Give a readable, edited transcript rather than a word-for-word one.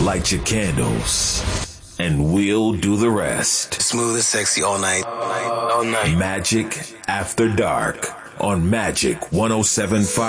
light your candles, and we'll do the rest. Smooth and sexy all night. All night. Magic After Dark on Magic 107.5.